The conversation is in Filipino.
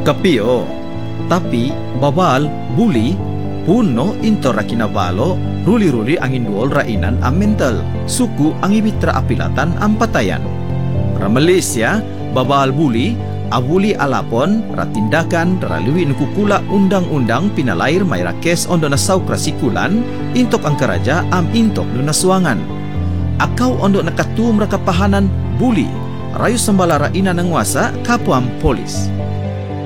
Kapio, tapi babal buli puno into ra kinabalo ruli-ruli ang induol rainan ang mental suku ang ibitra apilatan ang patayan. Ra Malaysia babal buli abuli alapon ratindakan raliwi nukukula undang-undang pinalair mayra kes ondo na saukra sikulan intok ang karaja am intok no naswangan. Akaw ondo nakatum ra kapahanan buli rayo sambala rainan ang wasa kapwam polis.